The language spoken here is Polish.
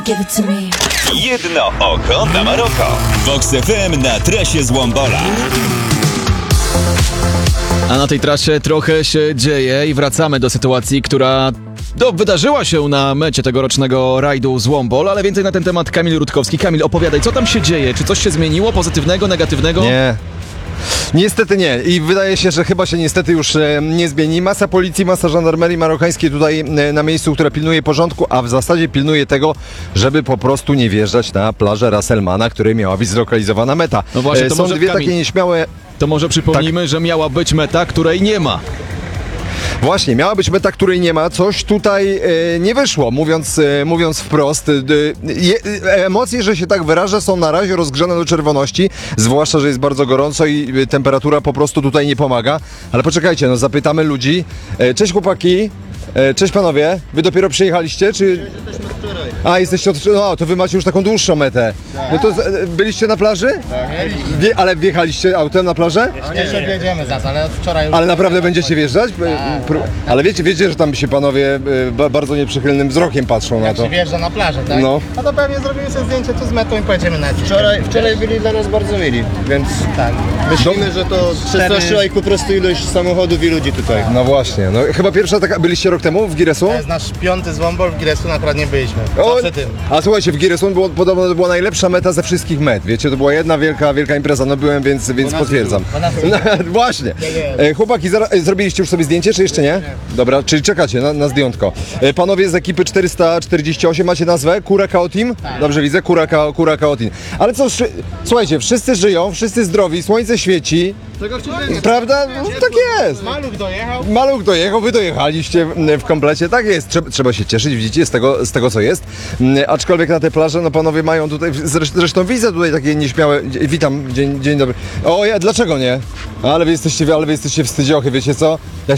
Give it to me. Jedno oko na Maroko. Vox FM na trasie z Łombola. A na tej trasie trochę się dzieje i wracamy do sytuacji, która wydarzyła się na mecie tegorocznego rajdu z Wombol, ale więcej na ten temat Kamil Rutkowski. Kamil, opowiadaj, co tam się dzieje? Czy coś się zmieniło? Pozytywnego, negatywnego? Nie. Niestety nie i wydaje się, że chyba się niestety już nie zmieni. Masa policji, masa żandarmerii marokańskiej tutaj na miejscu, która pilnuje porządku, a w zasadzie pilnuje tego, żeby po prostu nie wjeżdżać na plażę Rasselmana, której miała być zlokalizowana meta. No właśnie, to Są może, dwie Kamil, takie nieśmiałe... To może przypomnijmy, że miała być meta, której nie ma. Właśnie, miała być meta, której nie ma. Coś tutaj nie wyszło, mówiąc wprost. Emocje, że się tak wyrażę, są na razie rozgrzane do czerwoności, zwłaszcza, że jest bardzo gorąco i temperatura po prostu tutaj nie pomaga. Ale poczekajcie, no zapytamy ludzi. Cześć chłopaki, cześć panowie. Wy dopiero przyjechaliście, czy... A, jesteście od... No, to wy macie już taką dłuższą metę. No to byliście na plaży? Tak. Ale wjechaliście autem na plażę? Nie wjedziemy zaraz, ale od wczoraj już... Ale naprawdę będziecie wjeżdżać? Ale wiecie, że tam się panowie bardzo nieprzychylnym wzrokiem patrzą na to. Wjeżdża na plażę, tak? No. No to pewnie zrobimy sobie zdjęcie tu z metą i pojedziemy na Wczoraj byli dla nas bardzo mili, więc Tak. myślimy, że to przestraszyła ich po prostu ilość samochodów i ludzi tutaj. No właśnie, no chyba pierwsza taka... Byliście rok temu w Giresu? To jest nasz 5. z Wombol, w Giresun akurat nie byliśmy. O, Zawsze tym. a słuchajcie, w Giresun podobno to była najlepsza meta ze wszystkich met. Wiecie, to była jedna wielka impreza. No byłem, więc potwierdzam. No, właśnie. Chłopaki, zrobiliście już sobie zdjęcie, czy jeszcze nie? Dobra, czyli czekacie na zdjątko. Panowie z ekipy 448, macie nazwę? Curacao Team? Dobrze widzę, Curacao Team. Ale co, słuchajcie, wszyscy żyją, wszyscy zdrowi, słońce świeci. Prawda? No, tak jest. Maluch dojechał, wy dojechaliście w komplecie. Tak jest, trzeba się cieszyć, widzicie, z tego co jest. Aczkolwiek na te plaże, no panowie mają tutaj, zresztą widzę tutaj takie nieśmiałe, witam, dzień dobry. O, dlaczego nie? Ale wy jesteście wstydziochy, wiecie co?